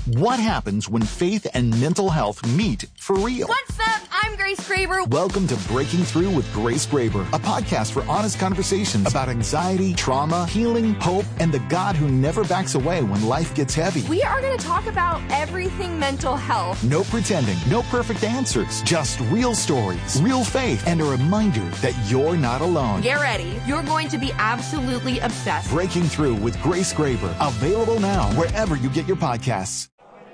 What happens when faith and mental health meet for real? What's up? I'm Grace Graber. Welcome to Breaking Through with Grace Graber, a podcast for honest conversations about anxiety, trauma, healing, hope, and the God who never backs away when life gets heavy. We are going to talk about everything mental health. No pretending, no perfect answers, just real stories, real faith, and a reminder that you're not alone. Get ready. You're going to be absolutely obsessed. Breaking Through with Grace Graber, available now wherever you get your podcasts.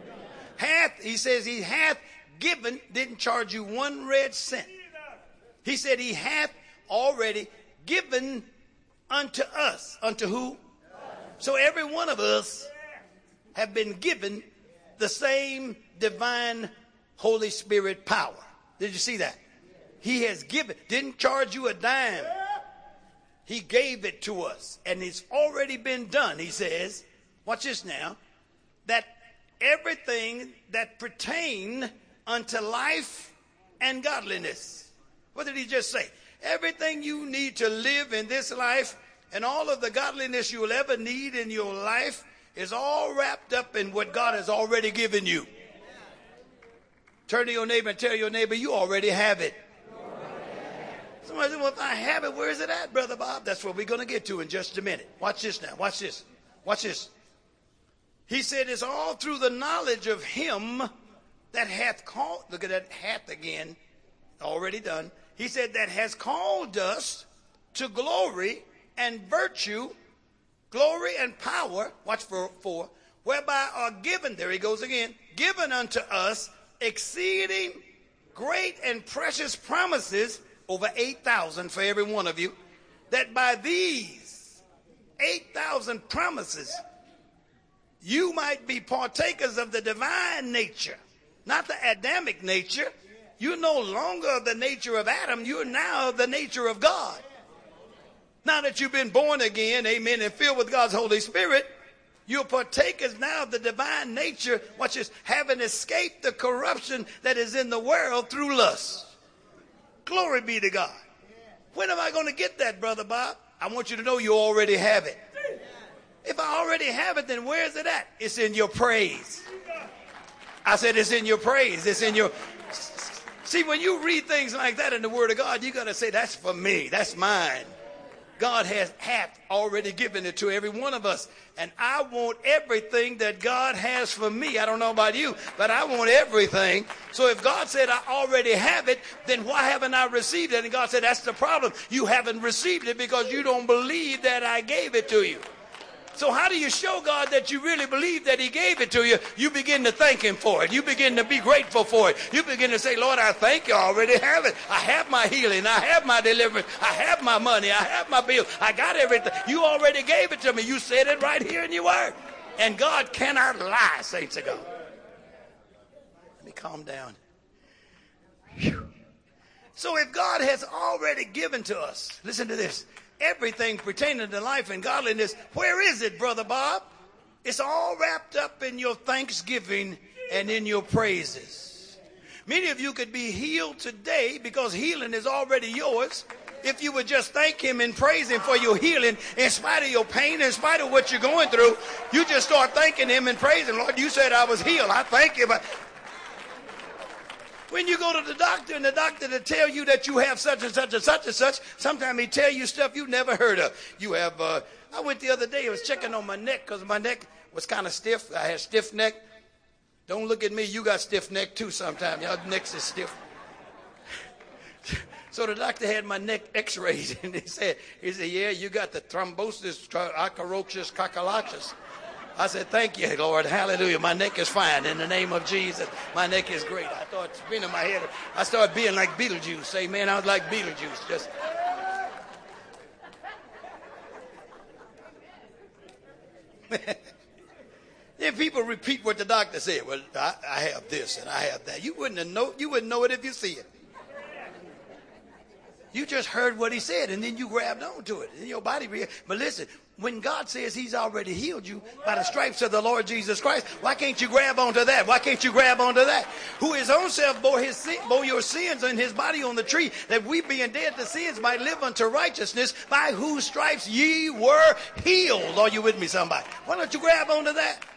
He says he hath given, didn't charge you one red cent. He said he hath already given unto us. Unto who? So every one of us have been given the same divine Holy Spirit power. Did you see that? He has given, didn't charge you a dime. He gave it to us, and it's already been done. He says, watch this now, that everything that pertain unto life and godliness. What did he just say? Everything you need to live in this life and all of the godliness you'll ever need in your life is all wrapped up in what God has already given you. Turn to your neighbor and tell your neighbor, you already have it. Somebody said, well, if I have it, where is it at, Brother Bob? That's what we're going to get to in just a minute. Watch this now. Watch this. Watch this. He said it's all through the knowledge of him that hath called, look at that hath again, already done. He said that has called us to glory and virtue, glory and power, watch for 4, whereby are given, there he goes again, given unto us exceeding great and precious promises, over 8,000 for every one of you, that by these 8,000 promises, you might be partakers of the divine nature, not the Adamic nature. You're no longer of the nature of Adam. You're now the nature of God. Now that you've been born again, amen, and filled with God's Holy Spirit, you're partakers now of the divine nature, watch this, having escaped the corruption that is in the world through lust. Glory be to God. When am I going to get that, Brother Bob? I want you to know you already have it. If I already have it, then where is it at? It's in your praise. I said it's in your praise. It's in your... See, when you read things like that in the Word of God, you got to say, that's for me. That's mine. God hath already given it to every one of us. And I want everything that God has for me. I don't know about you, but I want everything. So if God said I already have it, then why haven't I received it? And God said, that's the problem. You haven't received it because you don't believe that I gave it to you. So how do you show God that you really believe that he gave it to you? You begin to thank him for it. You begin to be grateful for it. You begin to say, Lord, I thank you. I already have it. I have my healing. I have my deliverance. I have my money. I have my bill. I got everything. You already gave it to me. You said it right here in your word. And God cannot lie, saints of God. Let me calm down. Whew. So if God has already given to us, listen to this, everything pertaining to life and godliness, where is it, Brother Bob? It's all wrapped up in your thanksgiving and in your praises. Many of you could be healed today because healing is already yours. If you would just thank him and praise him for your healing, in spite of your pain, in spite of what you're going through, you just start thanking him and praising. Lord, you said I was healed. I thank you. But when you go to the doctor and the doctor to tell you that you have such and such and such and such, sometimes he tell you stuff you never heard of. You have, I went the other day, I was checking on my neck because my neck was kind of stiff. I had stiff neck. Don't look at me, you got stiff neck too sometimes. Your necks is stiff. So the doctor had my neck x-rayed and he said, yeah, you got the thrombosis, acarosis, cacalachus. I said, thank you, Lord. Hallelujah. My neck is fine. In the name of Jesus, my neck is great. I thought spinning my head. I started being like Beetlejuice. Amen. I was like Beetlejuice. Just. Then people repeat what the doctor said. Well, I have this and I have that. You wouldn't know it if you see it. You just heard what he said, and then you grabbed onto it, and your body reacted. But listen, when God says he's already healed you by the stripes of the Lord Jesus Christ, why can't you grab onto that? Why can't you grab onto that? Who his own self bore your sins in his body on the tree, that we being dead to sins might live unto righteousness, by whose stripes ye were healed. Are you with me, somebody? Why don't you grab onto that?